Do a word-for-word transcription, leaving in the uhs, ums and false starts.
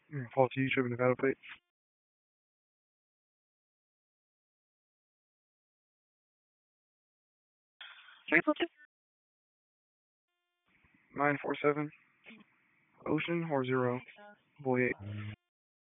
Mm, Paul T. Trip Nevada plate. Triple two. Nine four seven. Ocean or zero. Boy eight.